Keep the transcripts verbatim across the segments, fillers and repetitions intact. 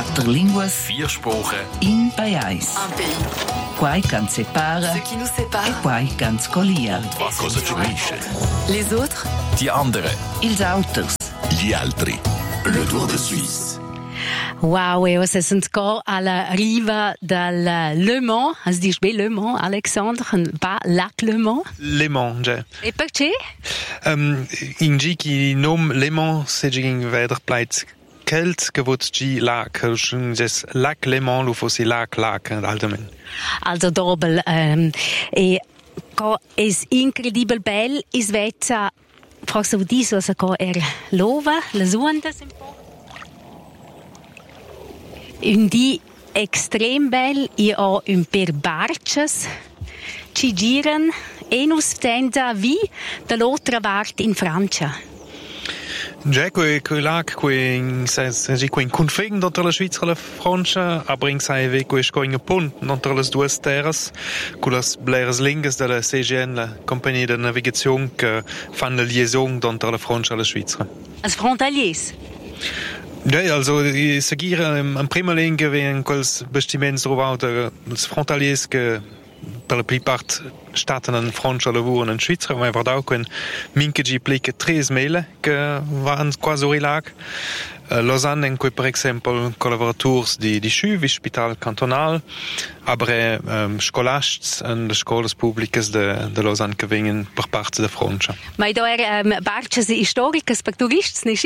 Quattro linguas. Vier Sprachen. In Payais. Un pays. Quai can separa. Ce qui nous sépare. E quai can scolia. Was cosa ci unisce? Les autres. Die anderen. Ils auters. Gli altri. Le Tour de Suisse. Wow, e ora siamo qua alla riva del Le Mans. Si dice bene Le Mans, Alexandre, pas Lac Le Mans. Le Mans, già. E perché? Um, in G chi nom Le Mans se ging veder pleit kelt gewut G Lac. Jes Lac Le Mans lu fossi Lac Lac allgemein. Also doppel. Ähm, e qua es incredibile bel, is vezza, fragst du dies, was qua er lova, le suandas un po'. Un di extrem bel, i ho un per barches, ci giran, e nus tenza vi dall'altra parte in Francia. Già, quei quei lac, quei in sei quei in config dentro la Svizzera e la Francia, aber in sei ve quei scoing pont dentro le due terras, con las bleres lingues della C G N, la compagnia de navigazione che fan la liaison dentro la Francia e la Svizzera. Als frontaliers. Ja, also seguire in prima lingua in quels bastiments trovato els frontaliers che per la plupart staten in Francia lavoren in Svizzera, ma va auch in minche gi plica tres mele che van quasi rilag. Lausanne in cui per esempio collaborators di di Schuvi Spital Cantonal, aber ähm, scolasts und scolas publicas de de Lausanne che vengono per parte de Francia. Ma da er um, barches historicas per turists, nicht?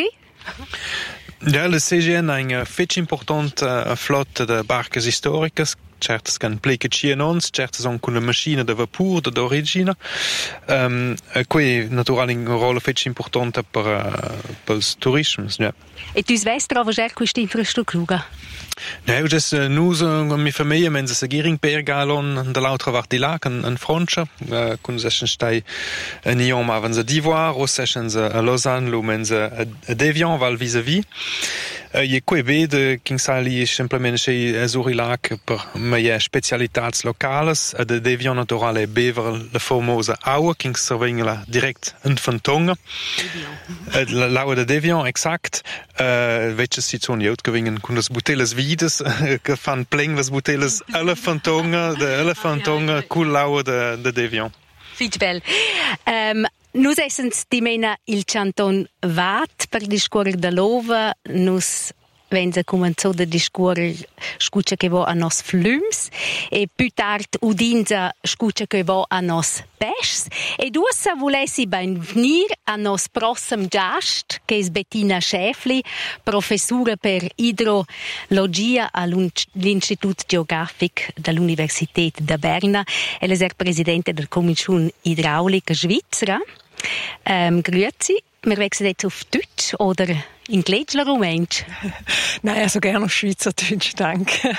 Ja, la C G N ha una fetch importante uh, flotta de barcas historicas, certes can plica cienons, certes son con la macchina de vapor de d'origine. Um, qui naturalmente una rolla fetch importante per uh, pels turismes, ja. E tu svest trova già questa infrastruttura? Ja, dus uh, nus uh, mi famiglia mense seguiring per galon de l'altra part di lac in, in Francia, uh, con seschen stai in Nyon ma van ze d'Ivoire, o seschen ze a Lausanne, lo mense a, a Devian val vis-à-vis. Uh, je quei vede king sali simplement sei azuri lac per meie specialitats locales, a de Devian naturale bever la formosa aua king servingla direct in Fantonga. Uh, l'aua de Devian exact. Uh, welche Situation jut gewingen con las buteles vides che fan pleng las buteles elefantonga de elefantonga cul l'aua de de Devian. Fitch bel. Um, nus essens di mena il canton Vat per discorrer da lova, nus wenn sie cominciò a discorrere scuccia che va a nos flums e più tard udinza scuccia che va a nos pesce e dussa volessi ben venir a nos prossem gast che è Bettina Schäfli, professora per idrologia all'Institut Geografic dell'Università di Berna. Ella è presidente della Commissione Idraulica Svizzera. Ähm, grüezi. Wir wechseln jetzt auf Deutsch oder in Gletschler Rumänsch? Nein, also gerne auf Schweizerdeutsch, danke.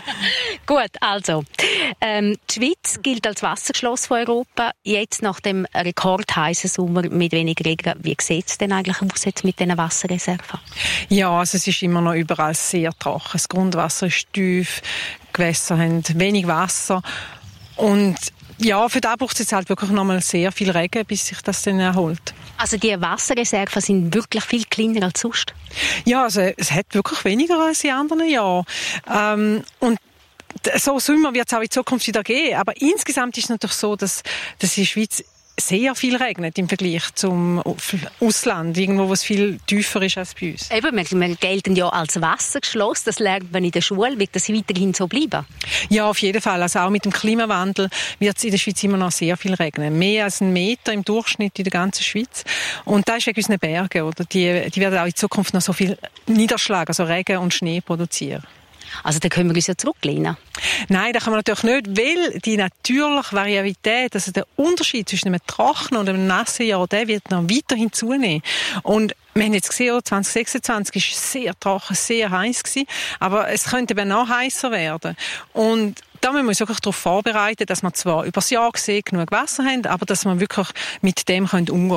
Gut, also, ähm, die Schweiz gilt als Wasserschloss von Europa. Jetzt nach dem rekordheißen Sommer mit wenig Regen, wie sieht es denn eigentlich aus jetzt mit diesen Wasserreserven? Ja, also es ist immer noch überall sehr trocken. Das Grundwasser ist tief, Gewässer haben wenig Wasser und ja, für das braucht es jetzt halt wirklich noch mal sehr viel Regen, bis sich das dann erholt. Also die Wasserreserven sind wirklich viel kleiner als sonst? Ja, also es hat wirklich weniger als in anderen Jahren. Ähm, und so Sommer wird es auch in Zukunft wieder geben. Aber insgesamt ist es natürlich so, dass, dass in der Schweiz sehr viel regnet im Vergleich zum Ausland, irgendwo, wo es viel tiefer ist als bei uns. Eben, wir, wir gelten ja als Wasserschloss, das lernt man in der Schule, wird das weiterhin so bleiben? Ja, auf jeden Fall. Also auch mit dem Klimawandel wird es in der Schweiz immer noch sehr viel regnen. Mehr als ein Meter im Durchschnitt in der ganzen Schweiz. Und da ist wegen unseren Bergen, oder? Die, die werden auch in Zukunft noch so viel Niederschlag, also Regen und Schnee produzieren. Also da können wir uns ja zurücklehnen. Nein, das kann man natürlich nicht, weil die natürliche Variabilität, also der Unterschied zwischen einem trockenen und einem nassen Jahr, der wird noch weiterhin zunehmen. Und wir haben jetzt gesehen, zwanzig sechsundzwanzig war sehr trocken, sehr heiß gewesen, aber es könnte eben noch heißer werden. Und da müssen wir uns wirklich darauf vorbereiten, dass wir zwar über das Jahr gesehen genug Wasser haben, aber dass wir wirklich mit dem umgehen können.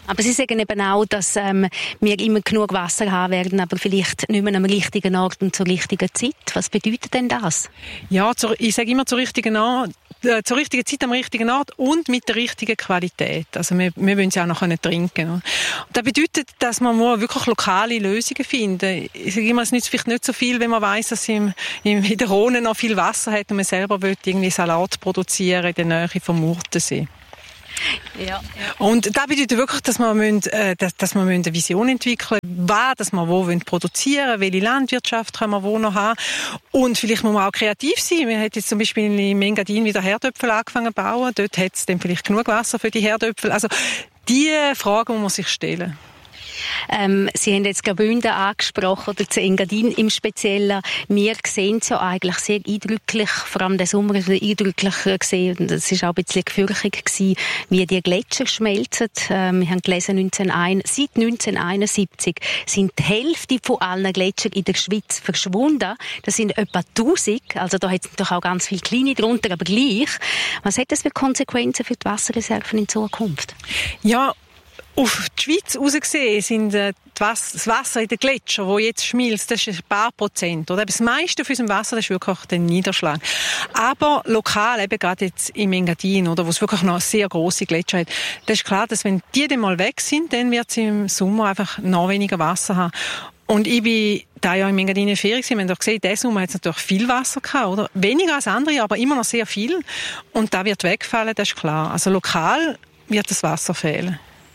Aber Sie sagen eben auch, dass ähm, wir immer genug Wasser haben werden, aber vielleicht nicht mehr am richtigen Ort und zur richtigen Zeit. Was bedeutet denn das? Ja, zur, ich sage immer zur richtigen Ort. Zur richtigen Zeit am richtigen Ort und mit der richtigen Qualität. Also wir, wir wollen sie auch noch trinken. Und das bedeutet, dass man wirklich lokale Lösungen finden. Ich sage immer, es nützt vielleicht nicht so viel, wenn man weiss, dass im, im, in der Rhone noch viel Wasser hat und man selber will irgendwie Salat produzieren in der Nähe vom Murtensee. Ja, ja. Und das bedeutet wirklich, dass wir, müssen, äh, dass, dass wir eine Vision entwickeln müssen, was dass wir wo produzieren wollen, welche Landwirtschaft können wir wo noch haben. Und vielleicht muss man auch kreativ sein. Wir haben jetzt zum Beispiel in Engadin wieder Herdöpfel angefangen zu bauen. Dort hat es dann vielleicht genug Wasser für die Herdöpfel. Also diese Frage muss man sich stellen. Ähm, Sie haben jetzt Graubünden angesprochen, oder zu Engadin im Speziellen. Wir sehen es ja eigentlich sehr eindrücklich, vor allem den Sommer eindrücklich gesehen, und es war auch ein bisschen gefürchtig gewesen, wie die Gletscher schmelzen. Ähm, wir haben gelesen, neunzehnhunderteins, seit neunzehnhunderteinundsiebzig sind die Hälfte von allen Gletschern in der Schweiz verschwunden. Das sind etwa tausend, also da hat es natürlich auch ganz viele kleine drunter, aber gleich. Was hat das für Konsequenzen für die Wasserreserven in Zukunft? Ja, auf die Schweiz rausgesehen sind äh, das Wasser in den Gletschern, das jetzt schmilzt, das ist ein paar Prozent. Oder? Das meiste von unserem Wasser das ist wirklich der Niederschlag. Aber lokal, eben gerade jetzt im Engadin, oder, wo es wirklich noch sehr grosse Gletscher hat, das ist klar, dass wenn die dann mal weg sind, dann wird es im Sommer einfach noch weniger Wasser haben. Und ich bin da ja im Engadin in der Ferien gewesen. Wir haben doch gesehen, diesen Sommer hat es natürlich viel Wasser gehabt, oder? Weniger als andere, aber immer noch sehr viel. Und da wird wegfallen, das ist klar. Also lokal wird das Wasser fehlen.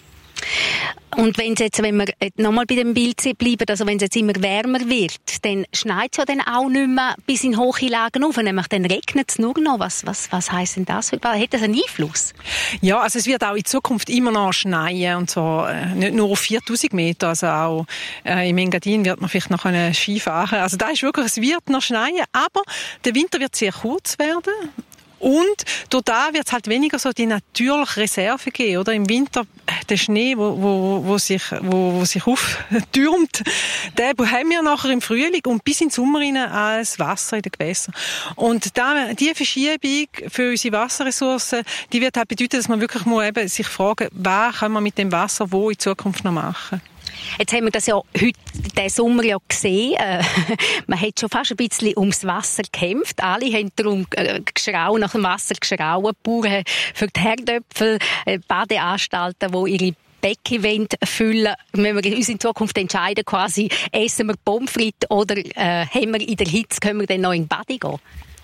Und wenn jetzt, wenn wir nochmal bei dem Bild bleiben, also wenn es jetzt immer wärmer wird, dann schneit es ja dann auch nicht mehr bis in hohe Lagen auf, nämlich dann regnet es nur noch. Was, was, was heisst denn das? Hat das einen Einfluss? Ja, also es wird auch in Zukunft immer noch schneien, und zwar äh, nicht nur auf viertausend Meter, also auch äh, im Engadin wird man vielleicht noch eine Ski fahren. Also da ist wirklich, es wird noch schneien, aber der Winter wird sehr kurz werden. Und durch da wird es halt weniger so die natürliche Reserve geben, oder? Im Winter, der Schnee, wo, wo, wo sich, wo, wo sich auftürmt, den haben wir nachher im Frühling und bis in den Sommer rein als Wasser in den Gewässern. Und da, die Verschiebung für unsere Wasserressourcen, die wird halt bedeuten, dass man wirklich muss eben sich fragen, was können wir mit dem Wasser wo in Zukunft noch machen? Jetzt haben wir das ja heute, diesen Sommer ja gesehen. Äh, man hat schon fast ein bisschen ums Wasser gekämpft. Alle haben darum äh, geschrauen, nach dem Wasser geschrauen. Die Bauern für die Herdöpfel, äh, Badeanstalten, die ihre Becken füllen. Wenn wir uns in Zukunft entscheiden, quasi, essen wir Pommes frites oder äh, haben wir in der Hitze, können wir dann noch in die Bade gehen?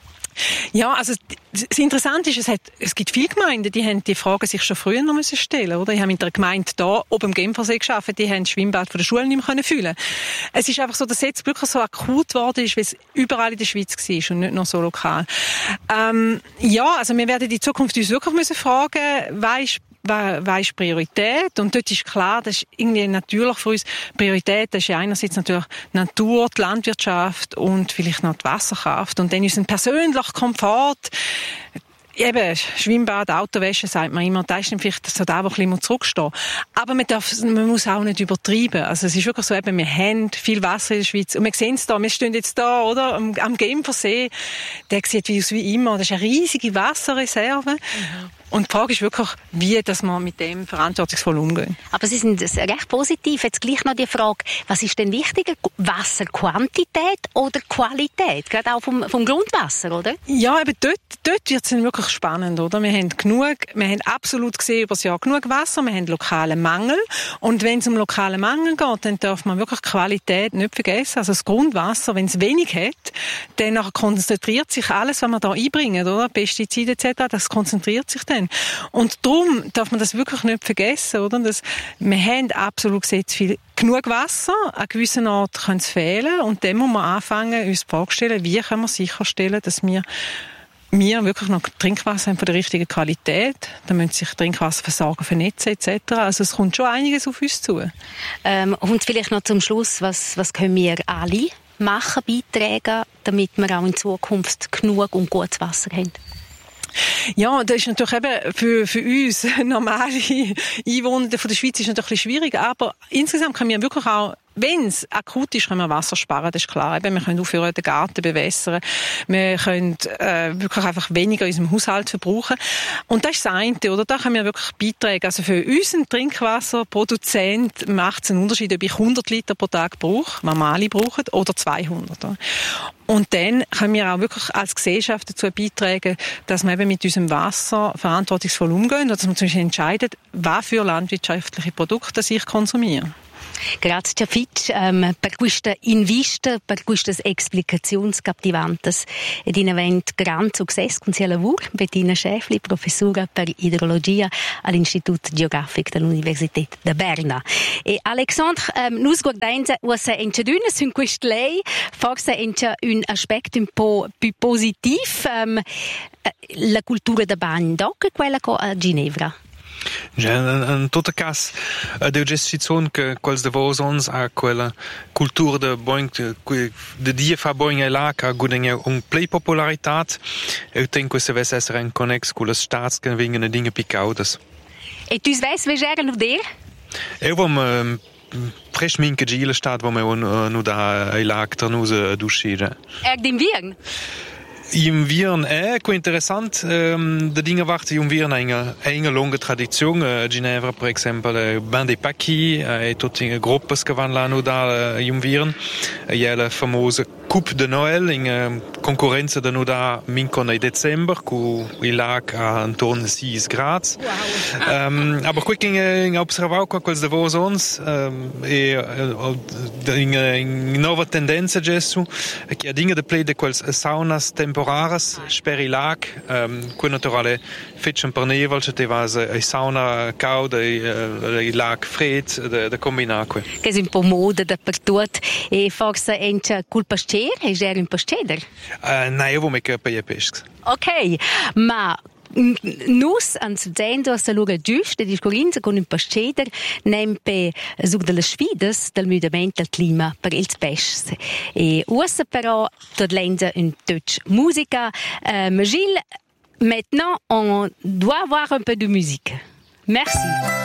Ja, also das Interessante ist, es, hat, es gibt viele Gemeinden, die haben die Frage sich schon früher noch müssen stellen, oder? Ich habe mit einer Gemeinde da oben am Genfersee gearbeitet, die haben das Schwimmbad von der Schule nicht mehr füllen können. Es ist einfach so, dass es jetzt wirklich so akut geworden ist, weil es überall in der Schweiz war und nicht nur so lokal. Ähm, ja, also wir werden in Zukunft uns wirklich müssen fragen, was ist Was ist Priorität? Und dort ist klar, das ist irgendwie natürlich für uns Priorität. Das ist ja einerseits natürlich die Natur, die Landwirtschaft und vielleicht noch die Wasserkraft. Und dann unseren persönlichen Komfort. Eben, Schwimmbad, Autowäsche, sagt man immer, da ist dann vielleicht so da, wo ein bisschen zurückstehen. Aber man darf, man muss auch nicht übertreiben. Also es ist wirklich so, eben, wir haben viel Wasser in der Schweiz. Und wir sehen es da, wir stehen jetzt da, oder, am, am Genfersee. Der sieht wie aus wie immer. Das ist eine riesige Wasserreserve. Mhm. Und die Frage ist wirklich, wie dass wir mit dem verantwortungsvoll umgehen. Aber Sie sind recht positiv. Jetzt gleich noch die Frage, was ist denn wichtiger? Wasserquantität oder Qualität? Gerade auch vom, vom Grundwasser, oder? Ja, eben dort, dort wird es wirklich spannend, oder? Wir haben genug, wir haben absolut gesehen über das Jahr genug Wasser, wir haben lokalen Mangel. Und wenn es um lokalen Mangel geht, dann darf man wirklich Qualität nicht vergessen. Also das Grundwasser, wenn es wenig hat, dann konzentriert sich alles, was wir da einbringen, oder? Pestizide et cetera, das konzentriert sich dann. Und darum darf man das wirklich nicht vergessen, oder? Das, wir haben absolut gesehen, viel, genug Wasser, an gewissen Orten kann es fehlen und dann muss man anfangen, uns vorzustellen, wie können wir sicherstellen, dass wir, wir wirklich noch Trinkwasser haben von der richtigen Qualität. Da müssen sich Trinkwasserversorger vernetzen et cetera. Also es kommt schon einiges auf uns zu. Ähm, und vielleicht noch zum Schluss, was, was können wir alle machen, beitragen, damit wir auch in Zukunft genug und gutes Wasser haben? Ja, das ist natürlich eben für, für uns normale Einwohner von der Schweiz ist natürlich ein bisschen schwierig, aber insgesamt können wir wirklich auch wenn es akut ist, können wir Wasser sparen, das ist klar. Eben, wir können aufhören, den Garten bewässern. Wir können äh, wirklich einfach weniger in unserem Haushalt verbrauchen. Und das ist das eine, oder? Da können wir wirklich beitragen. Also für unseren Trinkwasserproduzent macht es einen Unterschied, ob ich hundert Liter pro Tag brauche, was wir alle brauchen, oder zweihundert. Und dann können wir auch wirklich als Gesellschaft dazu beitragen, dass wir eben mit unserem Wasser verantwortungsvoll umgehen und dass wir zum Beispiel entscheiden, was für landwirtschaftliche Produkte ich konsumiere. Grazie Fitch um, per questa invista, per queste explicazioni captivantes ed in event gran successo con sia lavoro. Bettina Schäfli, professora per idrologia all'Istituto Geografico dell'Università di Berna. E Alexandre, um, nus guardainza ussa entscheduna sun quest lei, forse encha un aspetto un po' più positivo, um, la cultura da bagno doc quella co a Ginevra. Ja, in tot cas, deu gestion che quels de vos ons a quella cultura de boing de die fa boing la ca gudeng un play popularitat. Eu tengo que se ves essere en connex con le staats che vengono dinge picaudas. E tu ves vegere nu der? Eu vom um, fresh minke gile staat wo me nu da i lag ternuse duschire. Er dem Viren? Im Viren è co interessant ähm, de dinge warte um Viren eine enge longe tradition uh, Ginevra per esempio uh, ben des paquis uh, e tutte in gruppes che van là nu da uh, um Viren uh, jelle famose Coupe de Noël in uh, concorrenza de nu da mincon in Dezember cu il lag a intorno sei gradi. Wow. Um, aber quick in, in observau qua quels de vos ons um, e uh, in, in nova tendenza gessu che a dinge de play de quels saunas temporares speri lag um, cu naturale fetchen per nevel che te vas a sauna cauda e uh, lag fred de, de combinaque. Che è un po' moda dappertutto e forse encha col pascer, e già un pasceder? Uh, nein, io vuoi che per pesca. Ok, ma nus ans zendo a lura giusta di scorinza con un pasceder nempe su delle sfide del mutamento del clima per il pesce. E ussa però tot lenza un touch musica. Uh, Gilles, maintenant on doit avoir un peu de musique. Merci.